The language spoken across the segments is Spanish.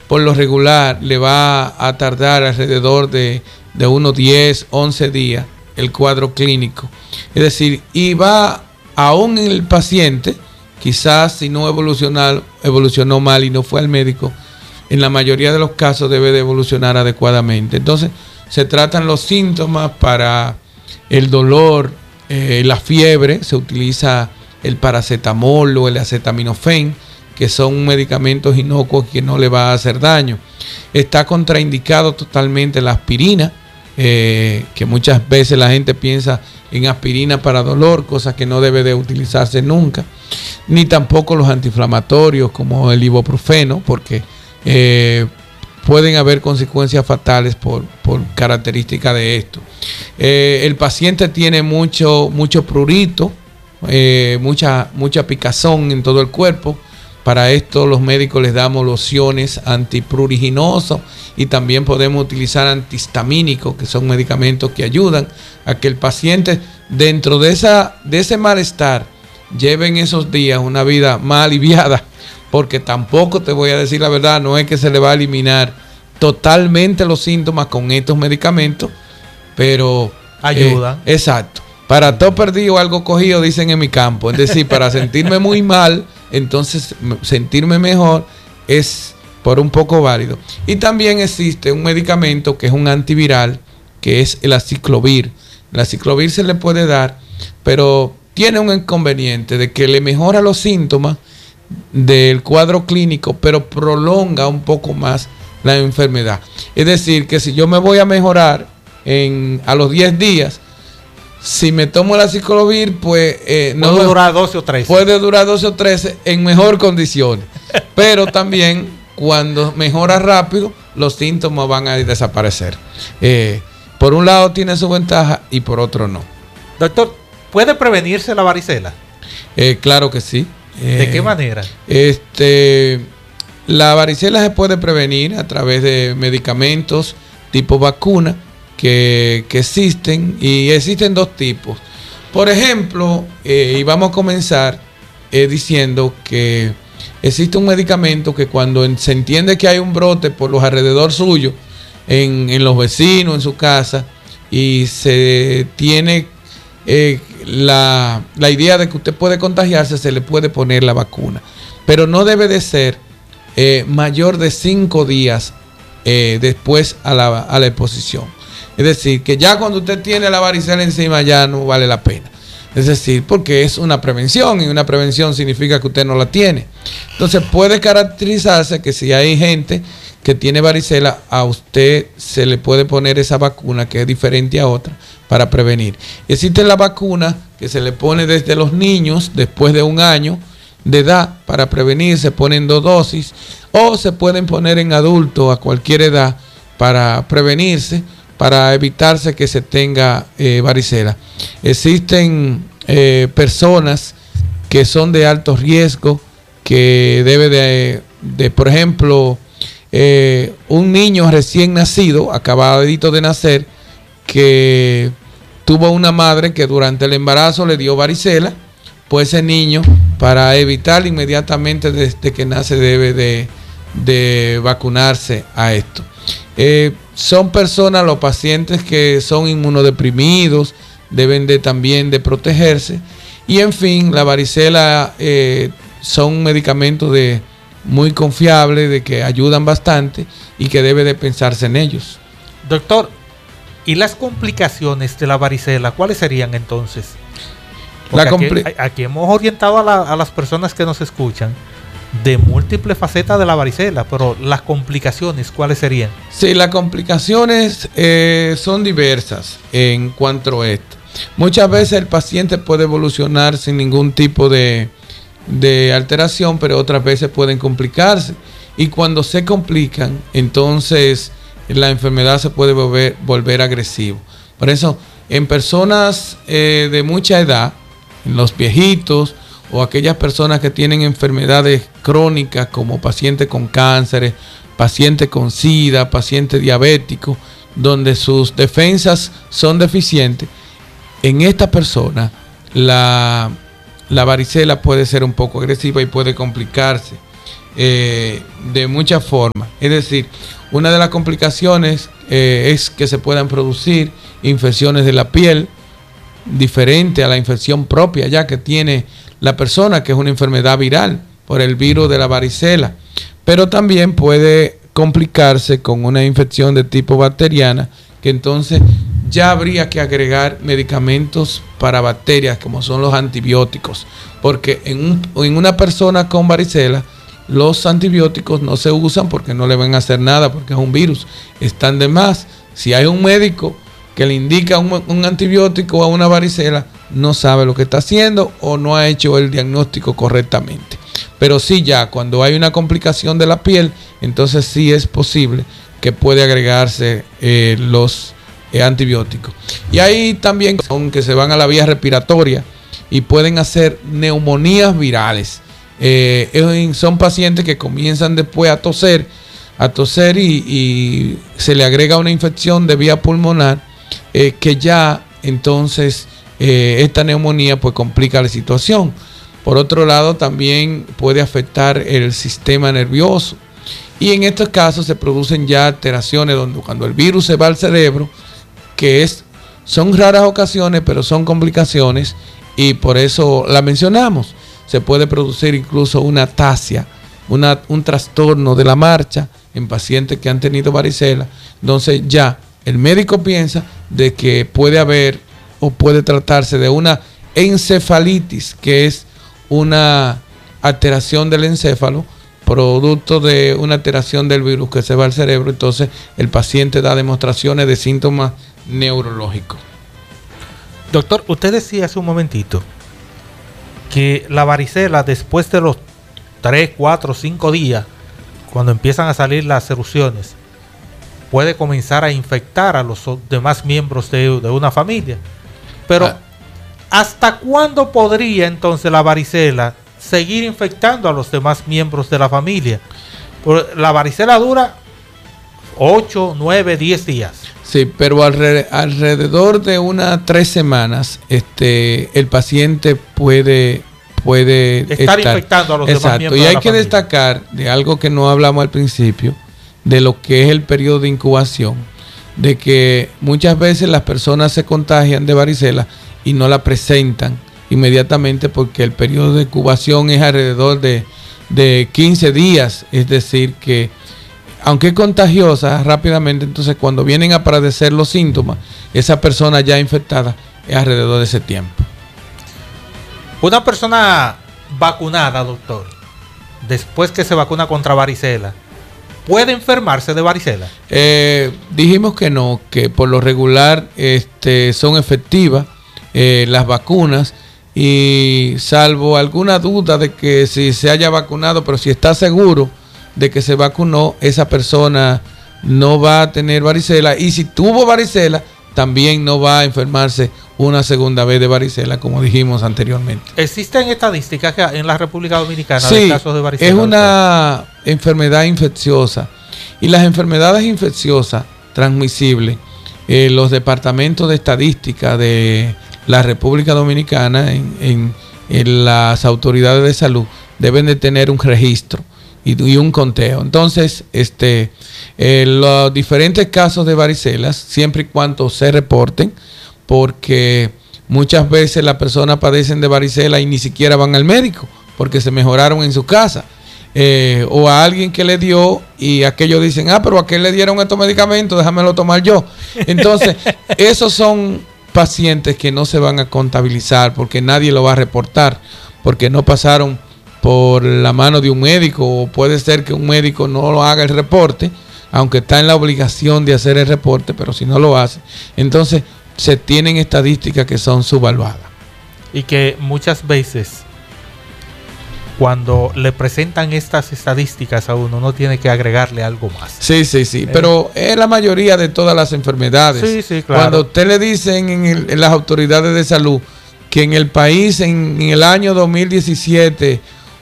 por lo regular le va a tardar alrededor de unos 10, 11 días el cuadro clínico. Es decir, y va aún en el paciente, quizás si no evolucionó mal y no fue al médico, en la mayoría de los casos debe de evolucionar adecuadamente. Entonces, se tratan los síntomas para el dolor, la fiebre, se utiliza el paracetamol o el acetaminofén, que son medicamentos inocuos que no le va a hacer daño. Está contraindicado totalmente la aspirina, que muchas veces la gente piensa en aspirina para dolor, cosa que no debe de utilizarse nunca, ni tampoco los antiinflamatorios como el ibuprofeno, porque pueden haber consecuencias fatales por características de esto. El paciente tiene mucho prurito, mucha picazón en todo el cuerpo. Para esto los médicos les damos lociones antipruriginosas y también podemos utilizar antihistamínicos, que son medicamentos que ayudan a que el paciente, dentro de ese malestar, lleve en esos días una vida más aliviada, porque tampoco, te voy a decir la verdad, no es que se le va a eliminar totalmente los síntomas con estos medicamentos, pero ayudan. Exacto. Para todo perdido algo cogido, dicen en mi campo. Es decir, para sentirme muy mal, entonces sentirme mejor es por un poco válido. Y también existe un medicamento que es un antiviral, que es el aciclovir. El aciclovir se le puede dar, pero tiene un inconveniente de que le mejora los síntomas del cuadro clínico, pero prolonga un poco más la enfermedad. Es decir, que si yo me voy a mejorar a los 10 días, si me tomo el aciclovir, pues puede durar 12 o 13. Puede durar 12 o 13 en mejor condiciones. Pero también cuando mejora rápido, los síntomas van a desaparecer. Por un lado tiene su ventaja y por otro no. Doctor, ¿puede prevenirse la varicela? Claro que sí. ¿De qué manera? La varicela se puede prevenir a través de medicamentos tipo vacuna que existen, y existen dos tipos. Por ejemplo, y vamos a comenzar diciendo que existe un medicamento que cuando se entiende que hay un brote por los alrededor suyo, en los vecinos, en su casa, y se tiene la idea de que usted puede contagiarse, se le puede poner la vacuna. Pero no debe de ser mayor de 5 días después a la exposición. Es decir, que ya cuando usted tiene la varicela encima ya no vale la pena. Es decir, porque es una prevención, y una prevención significa que usted no la tiene. Entonces puede caracterizarse que si hay gente que tiene varicela, a usted se le puede poner esa vacuna que es diferente a otra para prevenir. Existe la vacuna que se le pone desde los niños después de 1 año de edad para prevenir, se ponen 2 dosis, o se pueden poner en adultos a cualquier edad para prevenirse, para evitarse que se tenga varicela. Existen personas que son de alto riesgo, que debe de por ejemplo, un niño recién nacido, acabadito de nacer, que tuvo una madre que durante el embarazo le dio varicela, pues ese niño, para evitar inmediatamente desde que nace, debe de vacunarse a esto. Son personas, los pacientes que son inmunodeprimidos, deben también de protegerse. Y en fin, la varicela son medicamentos muy confiables, de que ayudan bastante y que debe de pensarse en ellos. Doctor, ¿y las complicaciones de la varicela cuáles serían entonces? Aquí hemos orientado a las personas que nos escuchan de múltiples facetas de la varicela, pero las complicaciones, ¿cuáles serían? Sí, las complicaciones son diversas en cuanto a esto. Muchas veces el paciente puede evolucionar sin ningún tipo de alteración, pero otras veces pueden complicarse. Y cuando se complican, entonces la enfermedad se puede volver agresivo. Por eso, en personas de mucha edad, en los viejitos, o aquellas personas que tienen enfermedades crónicas como pacientes con cánceres, pacientes con SIDA, pacientes diabéticos, donde sus defensas son deficientes, en esta persona la varicela puede ser un poco agresiva y puede complicarse de muchas formas. Es decir, una de las complicaciones es que se puedan producir infecciones de la piel diferente a la infección propia ya que tiene la persona, que es una enfermedad viral por el virus de la varicela, pero también puede complicarse con una infección de tipo bacteriana, que entonces ya habría que agregar medicamentos para bacterias como son los antibióticos, porque en una persona con varicela los antibióticos no se usan porque no le van a hacer nada, porque es un virus, están de más. Si hay un médico que le indica un antibiótico a una varicela, no sabe lo que está haciendo o no ha hecho el diagnóstico correctamente. Pero sí, ya cuando hay una complicación de la piel, entonces sí es posible que puede agregarse los antibióticos. Y hay también que se van a la vía respiratoria y pueden hacer neumonías virales. Son pacientes que comienzan después a toser y se le agrega una infección de vía pulmonar, que ya entonces esta neumonía pues complica la situación. Por otro lado, también puede afectar el sistema nervioso, y en estos casos se producen ya alteraciones cuando el virus se va al cerebro, son raras ocasiones, pero son complicaciones, y por eso la mencionamos. Se puede producir incluso una ataxia, un trastorno de la marcha en pacientes que han tenido varicela. Entonces ya el médico piensa de que puede haber o puede tratarse de una encefalitis, que es una alteración del encéfalo, producto de una alteración del virus que se va al cerebro. Entonces el paciente da demostraciones de síntomas neurológicos. Doctor, usted decía hace un momentito que la varicela, después de los 3, 4, 5 días, cuando empiezan a salir las erupciones, puede comenzar a infectar a los demás miembros de una familia. Pero ¿hasta cuándo podría entonces la varicela seguir infectando a los demás miembros de la familia? La varicela dura 8, 9, 10 días. Sí, pero alrededor de unas 3 semanas el paciente puede estar infectando a los demás miembros. Y hay que destacar de algo que no hablamos al principio, de lo que es el periodo de incubación, de que muchas veces las personas se contagian de varicela y no la presentan inmediatamente, porque el periodo de incubación es alrededor de 15 días, es decir que aunque es contagiosa rápidamente, entonces cuando vienen a aparecer los síntomas, esa persona ya infectada es alrededor de ese tiempo. Una persona vacunada, doctor, después que se vacuna contra varicela, ¿puede enfermarse de varicela? Dijimos que no, que por lo regular son efectivas las vacunas, y salvo alguna duda de que si se haya vacunado, pero si está seguro de que se vacunó, esa persona no va a tener varicela, y si tuvo varicela también no va a enfermarse una segunda vez de varicela, como dijimos anteriormente. ¿Existen estadísticas en la República Dominicana de casos de varicela? Es una enfermedad infecciosa, y las enfermedades infecciosas transmisibles, los departamentos de estadística de la República Dominicana en las autoridades de salud deben de tener un registro y un conteo. Entonces, los diferentes casos de varicelas, siempre y cuando se reporten, porque muchas veces las personas padecen de varicela y ni siquiera van al médico porque se mejoraron en su casa, o a alguien que le dio y aquellos dicen, pero a aquel le dieron estos medicamentos, déjamelo tomar yo. Entonces, esos son pacientes que no se van a contabilizar porque nadie lo va a reportar, porque no pasaron por la mano de un médico, o puede ser que un médico no lo haga el reporte, aunque está en la obligación de hacer el reporte, pero si no lo hace, entonces se tienen estadísticas que son subvaluadas. Y que muchas veces, cuando le presentan estas estadísticas a uno tiene que agregarle algo más. Sí, pero es la mayoría de todas las enfermedades. Sí, claro. Cuando usted le dicen en las autoridades de salud que en el país en el año 2017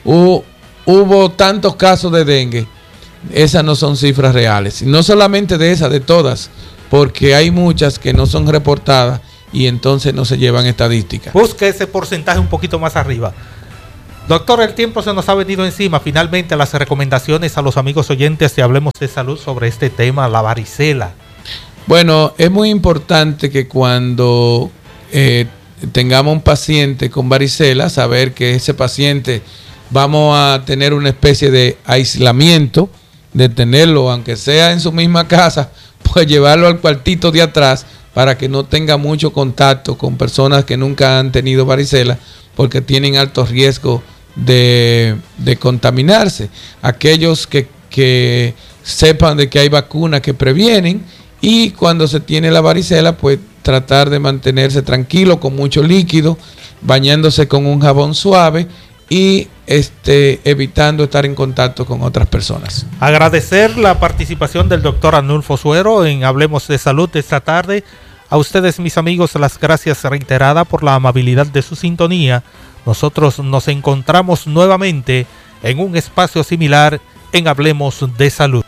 hubo tantos casos de dengue, esas no son cifras reales. No solamente de esas, de todas, porque hay muchas que no son reportadas y entonces no se llevan estadísticas. Busque ese porcentaje un poquito más arriba. Doctor, el tiempo se nos ha venido encima. Finalmente, las recomendaciones a los amigos oyentes de Hablemos de Salud sobre este tema, la varicela. Bueno, es muy importante que cuando tengamos un paciente con varicela, saber que ese paciente vamos a tener una especie de aislamiento, de tenerlo, aunque sea en su misma casa, pues llevarlo al cuartito de atrás para que no tenga mucho contacto con personas que nunca han tenido varicela, porque tienen alto riesgo de contaminarse. Aquellos que sepan de que hay vacunas que previenen, y cuando se tiene la varicela, pues tratar de mantenerse tranquilo con mucho líquido, bañándose con un jabón suave y evitando estar en contacto con otras personas. Agradecer la participación del doctor Arnulfo Suero en Hablemos de Salud esta tarde. A ustedes, mis amigos, las gracias reiteradas por la amabilidad de su sintonía. Nosotros nos encontramos nuevamente en un espacio similar en Hablemos de Salud.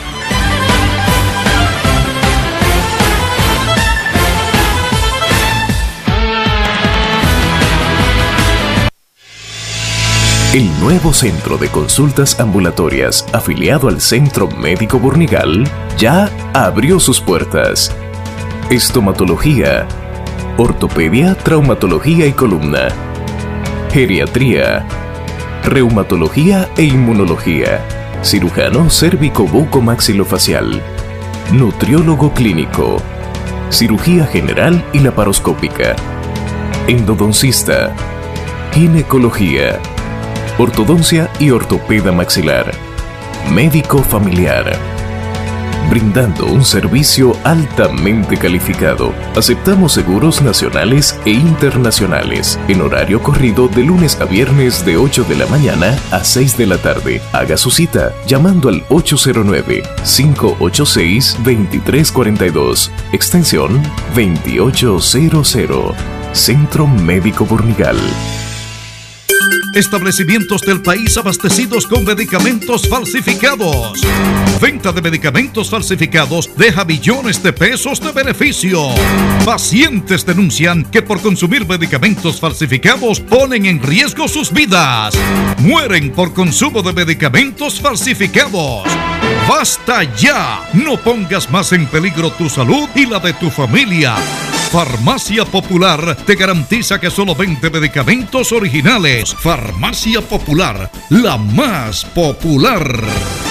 El nuevo centro de consultas ambulatorias afiliado al Centro Médico Burnigal ya abrió sus puertas. Estomatología, ortopedia, traumatología y columna, geriatría, reumatología e inmunología, cirujano cérvico-buco-maxilofacial, nutriólogo clínico, cirugía general y laparoscópica, endodoncista, ginecología, ortodoncia y ortopeda maxilar, médico familiar, brindando un servicio altamente calificado. Aceptamos seguros nacionales e internacionales, en horario corrido de lunes a viernes de 8 de la mañana a 6 de la tarde. Haga su cita llamando al 809-586-2342, extensión 2800. Centro Médico Burnigal. Establecimientos del país abastecidos con medicamentos falsificados. Venta de medicamentos falsificados deja millones de pesos de beneficio. Pacientes denuncian que por consumir medicamentos falsificados ponen en riesgo sus vidas. Mueren por consumo de medicamentos falsificados. ¡Basta ya! No pongas más en peligro tu salud y la de tu familia. Farmacia Popular te garantiza que solo vende medicamentos originales. Farmacia Popular, la más popular.